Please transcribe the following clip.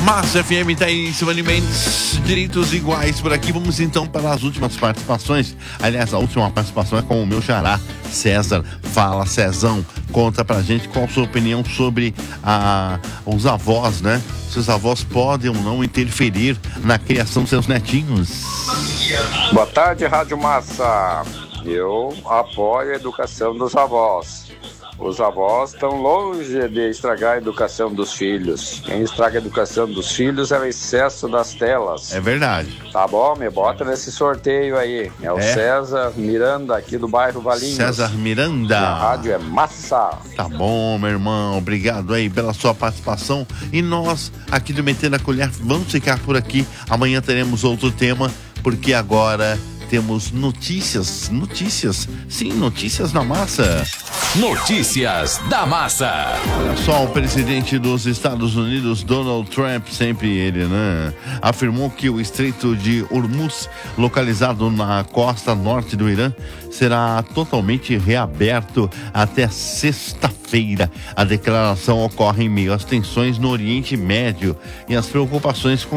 Massa FM tá em cima de Mendes, direitos iguais por aqui. Vamos então para as últimas participações. Aliás, a última participação é com o meu xará, César. Fala, Cezão, conta pra gente qual a sua opinião sobre os avós, né? Se os avós podem ou não interferir na criação dos seus netinhos. Boa tarde, Rádio Massa. Eu apoio a educação dos avós. Os avós estão longe de estragar a educação dos filhos. Quem estraga a educação dos filhos é o excesso das telas. É verdade. Tá bom, me bota nesse sorteio aí. É o César Miranda, aqui do bairro Valinhos. César Miranda. A rádio é Massa. Tá bom, meu irmão. Obrigado aí pela sua participação. E nós, aqui do Metendo a Colher, vamos ficar por aqui. Amanhã teremos outro tema, porque agora temos notícias. Sim, notícias na massa. Notícias da Massa. Olha só, o presidente dos Estados Unidos, Donald Trump, sempre ele, né? Afirmou que o Estreito de Hormuz, localizado na costa norte do Irã, será totalmente reaberto até sexta-feira. A declaração ocorre em meio às tensões no Oriente Médio e às preocupações com